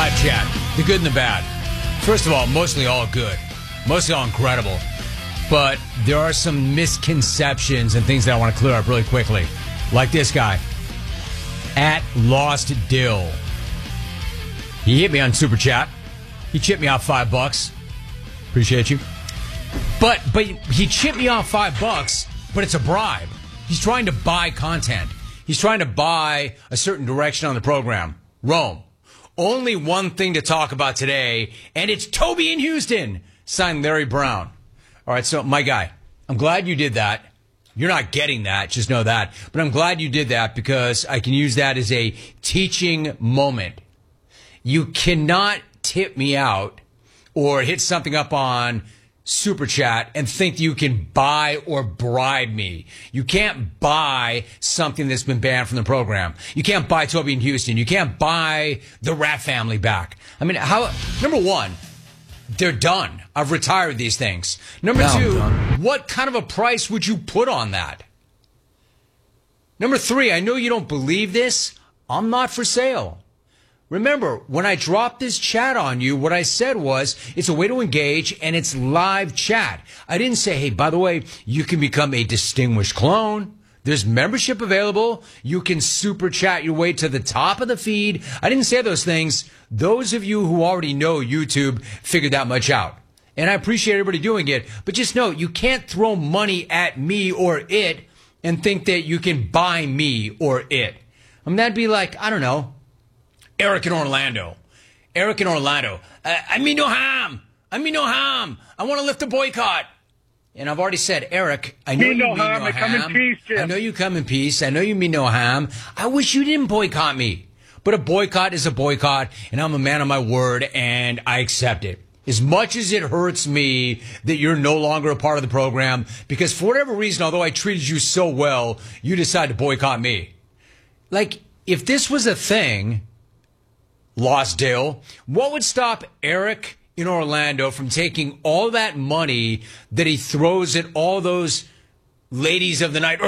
Live chat. The good and the bad. First of all, mostly all good. Mostly all incredible. But there are some misconceptions and things that I want to clear up really quickly. Like this guy. At Lost Dill. He hit me on Super Chat. He chipped me off $5. Appreciate you. But he chipped me off $5, but it's a bribe. He's trying to buy content. He's trying to buy a certain direction on the program. Rome. Only one thing to talk about today, and it's Toby in Houston. Signed Larry Brown. All right, so my guy, I'm glad you did that. You're not getting that, just know that. But I'm glad you did that because I can use that as a teaching moment. You cannot tip me out or hit something up on Super Chat and think you can buy or bribe me. You can't buy something that's been banned from the program. You can't buy Toby in Houston. You can't buy the Rat Family back. I mean, number one, they're done. I've retired these things. Number two, what kind of a price would you put on that? Number three, I know you don't believe this. I'm not for sale. Remember, when I dropped this chat on you, what I said was it's a way to engage and it's live chat. I didn't say, hey, by the way, you can become a distinguished clone. There's membership available. You can super chat your way to the top of the feed. I didn't say those things. Those of you who already know YouTube figured that much out. And I appreciate everybody doing it. But just know, you can't throw money at me or it and think that you can buy me or it. I mean, that'd be like, I don't know, Eric in Orlando. I mean no harm. I want to lift a boycott. And I've already said, Eric, I know you mean no harm. I come in peace, Jim. I know you come in peace. I know you mean no harm. I wish you didn't boycott me. But a boycott is a boycott, and I'm a man of my word, and I accept it. As much as it hurts me that you're no longer a part of the program, because for whatever reason, although I treated you so well, you decide to boycott me. Like, if this was a thing, Lost Dale, what would stop Eric in Orlando from taking all that money that he throws at all those ladies of the night,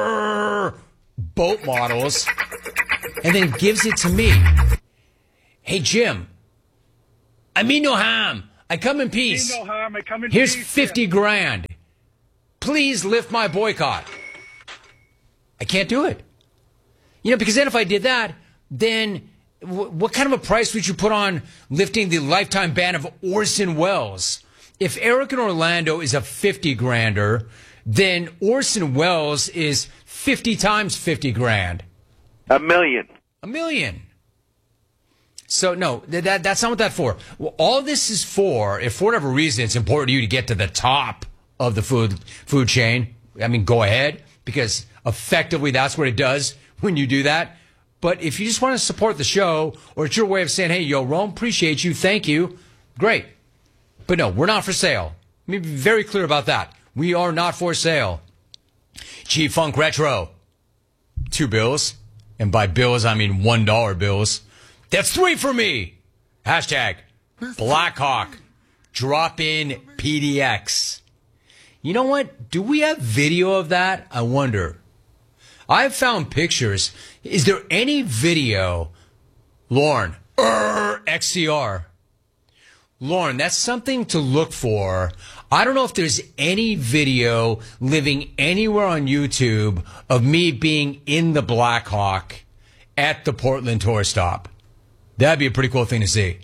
boat models, and then gives it to me? Hey, Jim, I mean no harm. I come in peace. I mean no harm. I come in Here's peace. 50 grand. Please lift my boycott. I can't do it. You know, because then if I did that, then what kind of a price would you put on lifting the lifetime ban of Orson Welles? If Eric in Orlando is a 50 grander, then Orson Welles is 50 times 50 grand. $1 million. $1 million. So no, that's not what that's for. Well, all this is for, if for whatever reason it's important to you to get to the top of the food chain, I mean, go ahead, because effectively that's what it does when you do that. But if you just want to support the show, or it's your way of saying, hey, yo, Rome, appreciate you, thank you, great. But no, we're not for sale. Let me be very clear about that. We are not for sale. G-Funk Retro, $2. And by bills, I mean $1 bills. That's 3 for me. Hashtag Blackhawk. Drop in PDX. You know what? Do we have video of that? I wonder. I've found pictures. Is there any video? Lauren, XCR. Lauren, that's something to look for. I don't know if there's any video living anywhere on YouTube of me being in the Blackhawk at the Portland tour stop. That'd be a pretty cool thing to see.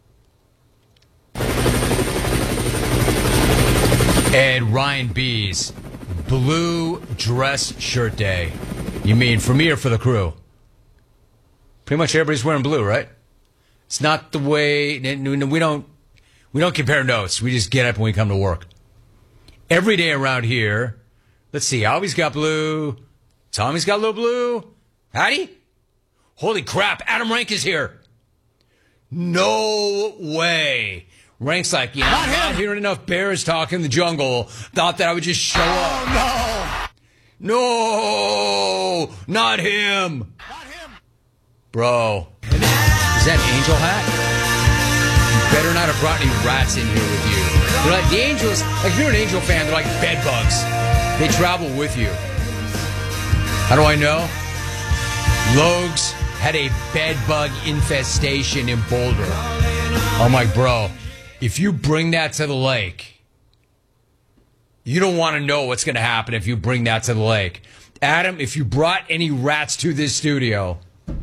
Ed Ryan B's blue dress shirt day. You mean for me or for the crew? Pretty much everybody's wearing blue, right? It's not the way, we don't compare notes. We just get up when we come to work. Every day around here, let's see, Albie's got blue. Tommy's got a little blue. Howdy? Holy crap, Adam Rank is here. No way. Rank's like, yeah, I'm not hearing enough bears talk in the jungle. Thought that I would just show up. No, not him. Bro, is that Angel hat? You better not have brought any rats in here with you. They're like, the Angels, like if you're an Angel fan, they're like bed bugs. They travel with you. How do I know? Logs had a bed bug infestation in Boulder. I'm like, bro, if you bring that to the lake, you don't want to know what's going to happen if you bring that to the lake. Adam, if you brought any rats to this studio.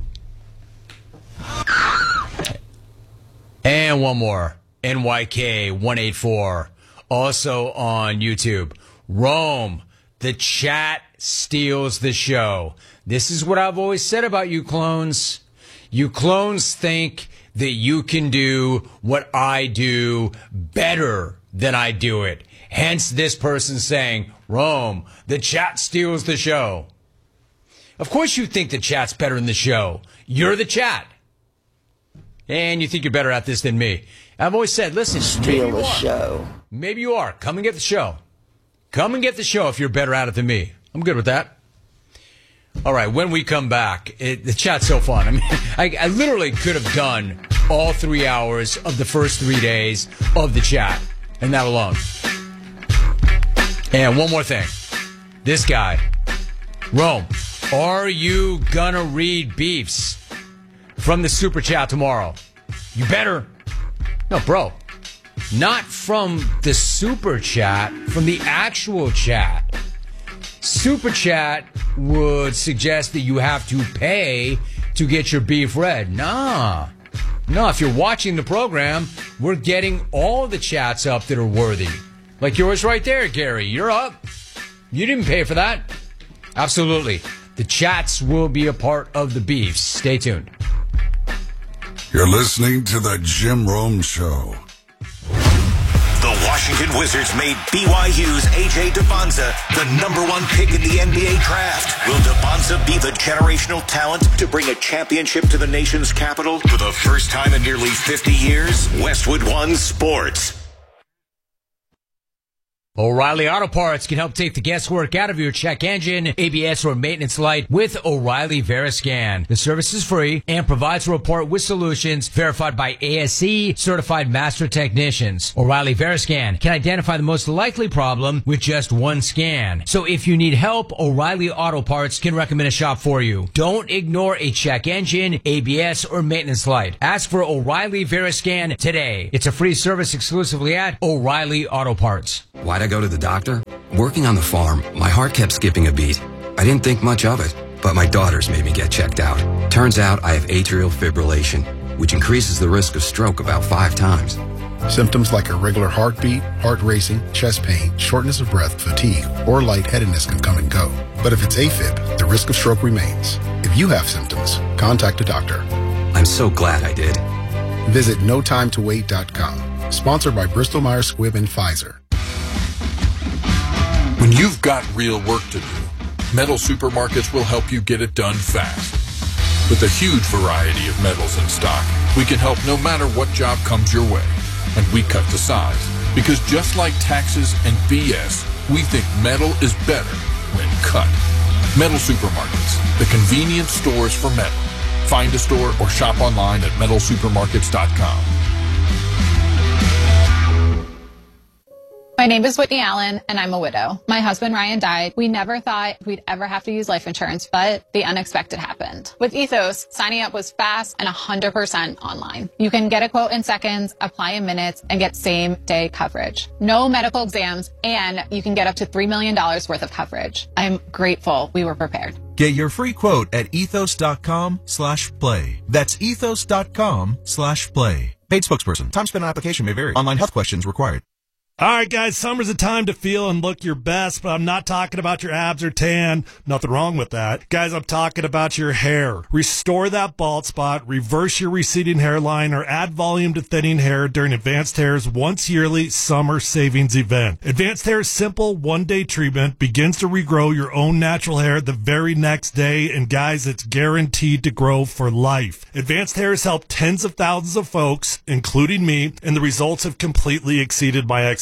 And one more. NYK184. Also on YouTube. Rome, the chat steals the show. This is what I've always said about you clones. You clones think that you can do what I do better than I do it. Hence this person saying, Rome, the chat steals the show. Of course you think the chat's better than the show. You're the chat. And you think you're better at this than me. I've always said, listen, steal the show. Maybe you are. Come and get the show. Come and get the show if you're better at it than me. I'm good with that. All right, when we come back, the chat's so fun. I mean, I literally could have done all 3 hours of the first 3 days of the chat, and that alone. And one more thing. This guy, Rome, are you gonna read beefs from the super chat tomorrow? You better. No, bro. Not from the super chat, from the actual chat. Super chat would suggest that you have to pay to get your beef read. Nah. No, if you're watching the program, we're getting all the chats up that are worthy. Like yours right there, Gary. You're up. You didn't pay for that. Absolutely. The chats will be a part of the beefs. Stay tuned. You're listening to the Jim Rome Show. The Washington Wizards made BYU's A.J. Debonza the #1 pick in the NBA draft. Will Debonza be the generational talent to bring a championship to the nation's capital for the first time in nearly 50 years? Westwood One Sports. O'Reilly Auto Parts can help take the guesswork out of your check engine, ABS, or maintenance light with O'Reilly Veriscan. The service is free and provides a report with solutions verified by ASE certified master technicians. O'Reilly Veriscan can identify the most likely problem with just one scan. So if you need help, O'Reilly Auto Parts can recommend a shop for you. Don't ignore a check engine, ABS, or maintenance light. Ask for O'Reilly Veriscan today. It's a free service exclusively at O'Reilly Auto Parts. Why'd I go to the doctor? Working on the farm, my heart kept skipping a beat. I didn't think much of it, but my daughters made me get checked out. Turns out I have atrial fibrillation, which increases the risk of stroke about 5 times. Symptoms like irregular heartbeat, heart racing, chest pain, shortness of breath, fatigue, or lightheadedness can come and go. But if it's AFib, the risk of stroke remains. If you have symptoms, contact a doctor. I'm so glad I did. Visit NoTimeToWait.com. Sponsored by Bristol Myers Squibb and Pfizer. When you've got real work to do, Metal Supermarkets will help you get it done fast. With a huge variety of metals in stock, we can help no matter what job comes your way. And we cut the size. Because just like taxes and BS, we think metal is better when cut. Metal Supermarkets, the convenience stores for metal. Find a store or shop online at metalsupermarkets.com. My name is Whitney Allen, and I'm a widow. My husband, Ryan, died. We never thought we'd ever have to use life insurance, but the unexpected happened. With Ethos, signing up was fast and 100% online. You can get a quote in seconds, apply in minutes, and get same-day coverage. No medical exams, and you can get up to $3 million worth of coverage. I'm grateful we were prepared. Get your free quote at ethos.com/play. That's ethos.com/play. Paid spokesperson. Time spent on application may vary. Online health questions required. All right, guys, summer's a time to feel and look your best, but I'm not talking about your abs or tan. Nothing wrong with that. Guys, I'm talking about your hair. Restore that bald spot, reverse your receding hairline, or add volume to thinning hair during Advanced Hair's once yearly summer savings event. Advanced Hair's simple one-day treatment begins to regrow your own natural hair the very next day, and guys, it's guaranteed to grow for life. Advanced Hair has helped tens of thousands of folks, including me, and the results have completely exceeded my expectations.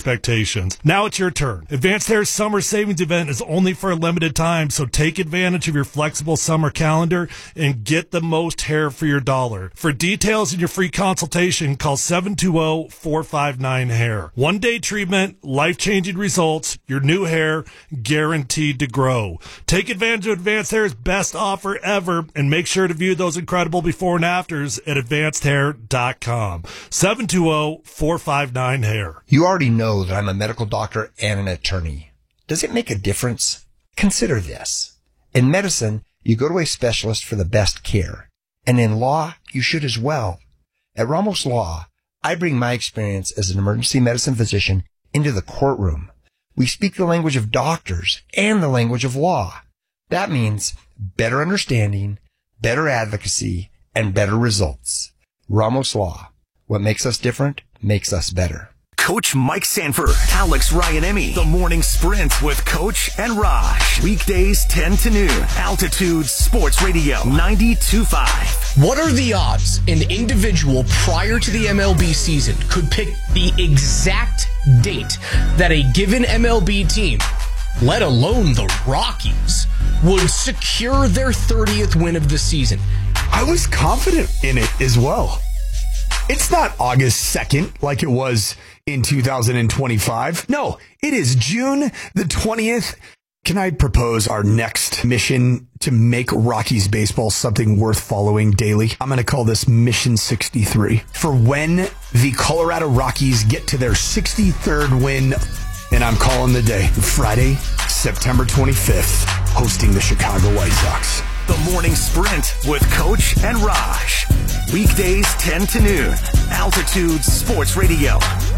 expectations. Now it's your turn. Advanced Hair's summer savings event is only for a limited time, so take advantage of your flexible summer calendar and get the most hair for your dollar. For details and your free consultation, call 720-459-HAIR. One-day treatment, life-changing results, your new hair guaranteed to grow. Take advantage of Advanced Hair's best offer ever and make sure to view those incredible before and afters at advancedhair.com. 720-459-HAIR. You already know that I'm a medical doctor and an attorney. Does it make a difference? Consider this. In medicine, you go to a specialist for the best care. And in law, you should as well. At Ramos Law, I bring my experience as an emergency medicine physician into the courtroom. We speak the language of doctors and the language of law. That means better understanding, better advocacy, and better results. Ramos Law. What makes us different makes us better. Coach Mike Sanford, Alex Ryan-Emmy, The Morning Sprint with Coach and Raj. Weekdays 10 to noon. Altitude Sports Radio 92.5. What are the odds an individual prior to the MLB season could pick the exact date that a given MLB team, let alone the Rockies, would secure their 30th win of the season? I was confident in it as well. It's not August 2nd like it was in 2025. No, it is June the 20th. Can I propose our next mission to make Rockies baseball something worth following daily? I'm going to call this Mission 63. For when the Colorado Rockies get to their 63rd win, and I'm calling the day Friday, September 25th, hosting the Chicago White Sox. The Morning Sprint with Coach and Raj. Weekdays 10 to noon. Altitude Sports Radio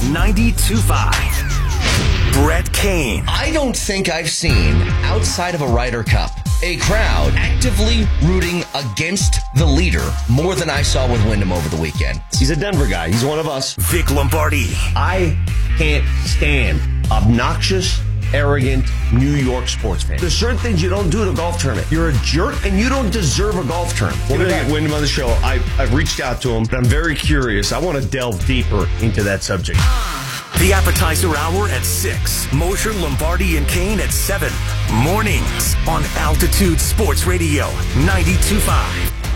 92.5. Brett Kane. I don't think I've seen, outside of a Ryder Cup, a crowd actively rooting against the leader more than I saw with Wyndham over the weekend. He's a Denver guy. He's one of us. Vic Lombardi. I can't stand obnoxious, arrogant New York sports fans. There's certain things you don't do at a golf tournament. You're a jerk, and you don't deserve a golf tournament. We're going to get Wyndham on the show. I've reached out to him, but I'm very curious. I want to delve deeper into that subject. The appetizer hour at 6. Mosher, Lombardi, and Kane at 7. Mornings on Altitude Sports Radio 92.5.